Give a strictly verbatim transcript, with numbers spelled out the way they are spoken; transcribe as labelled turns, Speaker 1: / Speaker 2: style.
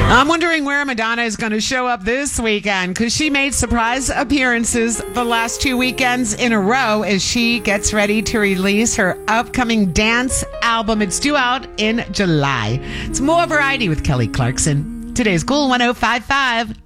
Speaker 1: I'm wondering where Madonna is going to show up this weekend, because she made surprise appearances the last two weekends in a row as she gets ready to release her upcoming dance album. It's due out in July. It's more variety with Kelly Clarkson. Today's Cool one oh five point five.